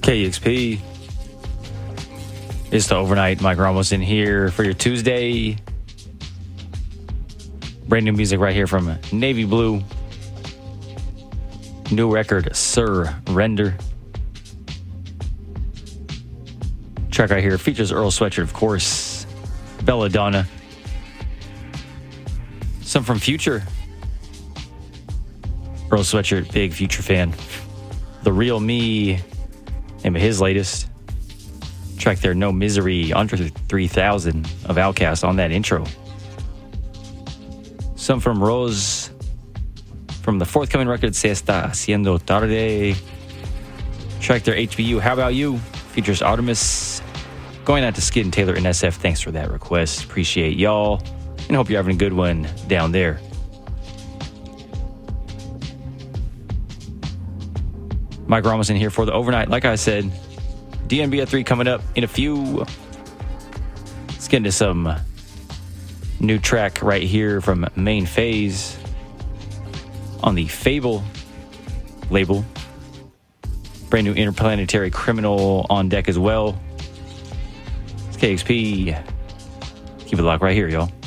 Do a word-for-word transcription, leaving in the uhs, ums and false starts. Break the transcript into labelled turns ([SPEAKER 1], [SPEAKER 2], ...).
[SPEAKER 1] K E X P. It's the overnight. Mike Ramos in here for your Tuesday. Brand new music right here from Navy Blue. New record, Surrender. Track right here features Earl Sweatshirt, of course. Belladonna. Some from Future. Earl Sweatshirt, big Future fan. The Real Me, name of his latest. Track there, No Misery, under three thousand of Outkast on that intro. Some from Rose, from the forthcoming record, Se Está Haciendo Tarde. Track there, H B U, How About You, features Artemis. Going out to Skid and Taylor and S F, thanks for that request. Appreciate y'all, and hope you're having a good one down there. Mike Ramos in here for the overnight. Like I said, D N B at three coming up in a few. Let's get into some new track right here from Main Phase on the Fable label. Brand new Interplanetary Criminal on deck as well. It's K X P. Keep it locked right here, y'all.